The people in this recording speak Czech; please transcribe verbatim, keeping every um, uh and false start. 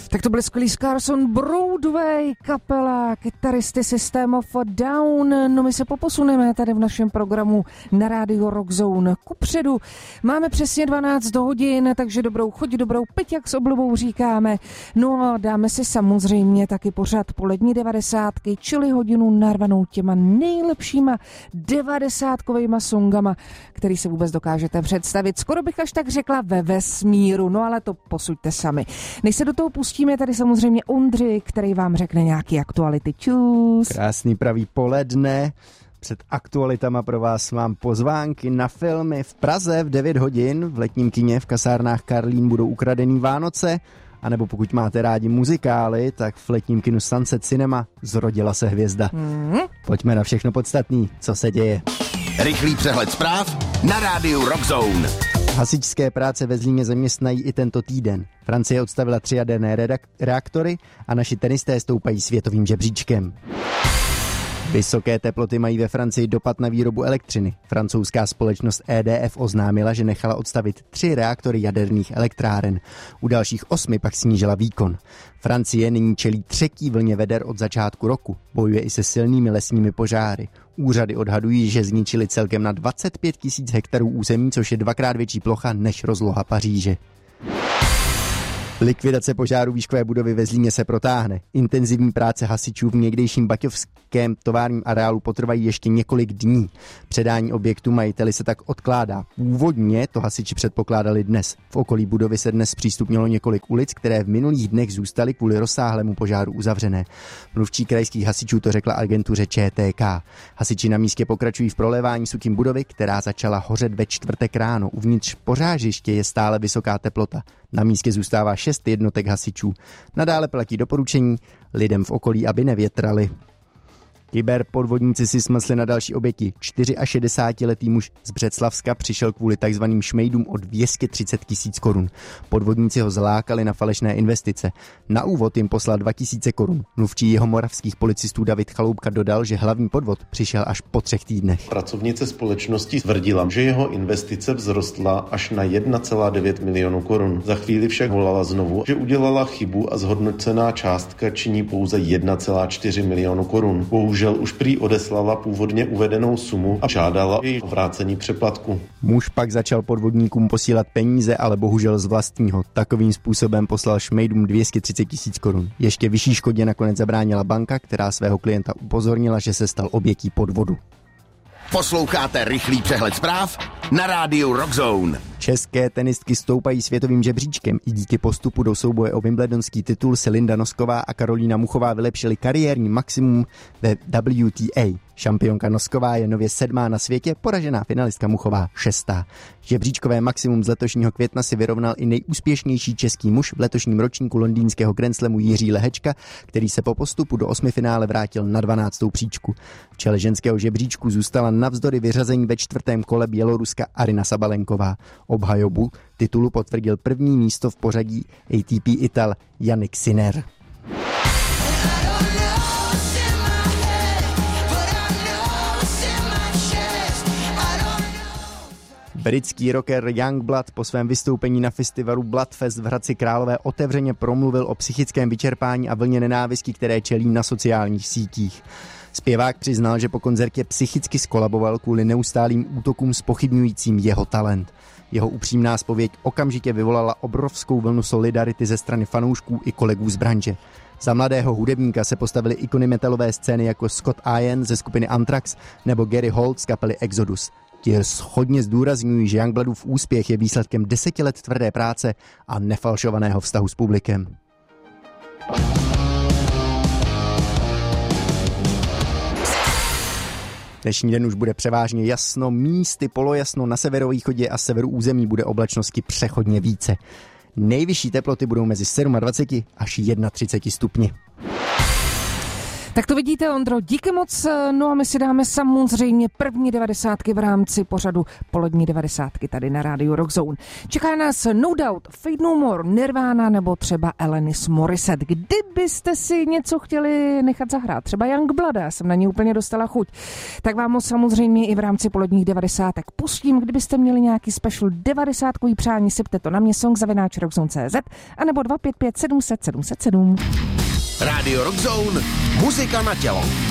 Tak to byly skvělý Carson Broadway, kapela, kytaristy System of a Down. No my se poposuneme tady v našem programu na rádiu Rock Zone kupředu. Máme přesně dvanáct hodin, takže dobrou chuť, dobrou pět, jak s oblibou říkáme. No a dáme si samozřejmě taky pořád polední devadesátky, čili hodinu narvanou těma nejlepšíma devadesátkovejma songama, který se vůbec dokážete představit. Skoro bych až tak řekla ve vesmíru, no ale to posuďte sami. Než se do toho pustíme, tady samozřejmě Ondřej, který vám řekne nějaký aktuality. Čus. Krásný pravý poledne. Před aktualitama pro vás mám pozvánky na filmy. V Praze v devět hodin v letním kině v kasárnách Karlín budou ukradený Vánoce. A nebo pokud máte rádi muzikály, tak v letním kinu Sunset Cinema Zrodila se hvězda. Mm. Pojďme na všechno podstatný, co se děje. Rychlý přehled zpráv na rádiu Rock Zone. Hasičské práce ve Zlíně zaměstnají i tento týden. Francie odstavila tři jaderné redak- reaktory a naši tenisté stoupají světovým žebříčkem. Vysoké teploty mají ve Francii dopad na výrobu elektřiny. Francouzská společnost E D F oznámila, že nechala odstavit tři reaktory jaderných elektráren. U dalších osmi pak snížila výkon. Francie nyní čelí třetí vlně veder od začátku roku. Bojuje i se silnými lesními požáry. Úřady odhadují, že zničili celkem na dvacet pět tisíc hektarů území, což je dvakrát větší plocha než rozloha Paříže. Likvidace požáru výškové budovy ve Zlíně se protáhne. Intenzivní práce hasičů v někdejším baťovském továrním areálu potrvají ještě několik dní. Předání objektu majiteli se tak odkládá. Původně to hasiči předpokládali dnes. V okolí budovy se dnes zpřístupnilo několik ulic, které v minulých dnech zůstaly kvůli rozsáhlému požáru uzavřené. Mluvčí krajských hasičů to řekla agentuře Č T K. Hasiči na místě pokračují v prolévání sukin budovy, která začala hořet ve čtvrtek ráno. Uvnitř požářiště je stále vysoká teplota. Na místě zůstává šest jednotek hasičů. Nadále platí doporučení lidem v okolí, aby nevětrali. Kyberpodvodníci si smysli na další oběti. šedesátičtyřletý muž z Břeclavska přišel kvůli takzvaným šmejdům o dvě stě třicet tisíc korun. Podvodníci ho zlákali na falešné investice. Na úvod jim poslal dva tisíce korun. Mluvčí jeho moravských policistů David Chaloupka dodal, že hlavní podvod přišel až po třech týdnech. Pracovnice společnosti tvrdila, že jeho investice vzrostla až na jedna celá devět milionu korun. Za chvíli však volala znovu, že udělala chybu a zhodnocená částka činí pouze jedna celá čtyři milionu korun. Bohužel Bohužel už prý odeslala původně uvedenou sumu a žádala její vrácení přeplatku. Muž pak začal podvodníkům posílat peníze, ale bohužel z vlastního. Takovým způsobem poslal šmejdům dvě stě třicet tisíc korun. Ještě vyšší škodě nakonec zabránila banka, která svého klienta upozornila, že se stal obětí podvodu. Posloucháte rychlý přehled zpráv na rádiu Rock Zone. České tenistky stoupají světovým žebříčkem. I díky postupu do souboje o wimbledonský titul se Linda Nosková a Karolína Muchová vylepšily kariérní maximum ve W T A. Šampionka Nosková je nově sedmá na světě, poražená finalistka Muchová šestá. Žebříčkové maximum z letošního května si vyrovnal i nejúspěšnější český muž v letošním ročníku londýnského Grand Slamu Jiří Lehečka, který se po postupu do osmifinále vrátil na dvanáctou příčku. V čele ženského žebříčku zůstala navzdory vyřazení ve čtvrtém kole Běloruska Aryna Sabalenková. Obhajobu titulu potvrdil první místo v pořadí A T P Ital Jannik Sinner. Britský rocker Youngblood po svém vystoupení na festivalu Bloodfest v Hradci Králové otevřeně promluvil o psychickém vyčerpání a vlně nenávisti, které čelí na sociálních sítích. Zpěvák přiznal, že po koncertě psychicky skolaboval kvůli neustálým útokům zpochybňujícím jeho talent. Jeho upřímná zpověď okamžitě vyvolala obrovskou vlnu solidarity ze strany fanoušků i kolegů z branže. Za mladého hudebníka se postavili ikony metalové scény jako Scott Ian ze skupiny Anthrax nebo Gary Holt z kapely Exodus. Ti shodně zdůrazňují, že Youngbloodův úspěch je výsledkem deseti let tvrdé práce a nefalšovaného vztahu s publikem. Dnešní den už bude převážně jasno, místy polojasno, na severovýchodě a severu území bude oblačnosti přechodně více. Nejvyšší teploty budou mezi dvacet sedm až třicet jedna stupni. Tak to vidíte, Ondro, díky moc. No a my si dáme samozřejmě první devadesátky v rámci pořadu Polední devadesátky tady na rádiu Rockzone. Čeká nás No Doubt, Fate No More, Nirvana nebo třeba Alanis Morissette. Kdybyste si něco chtěli nechat zahrát, třeba Youngblood, já jsem na ně úplně dostala chuť, tak vám ho samozřejmě i v rámci Poledních devadesátek pustím. Kdybyste měli nějaký special devadesátkový přání, sypte to na mě song zavináč rockzone tečka cé zet a nebo dva pět pět sedm set sedm set sedm. Rádio Rockzone, muzika na tělo.